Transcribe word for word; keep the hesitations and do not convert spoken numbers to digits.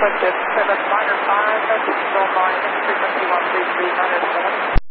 Contact seven minor five, control line, frequency one three three minor seven.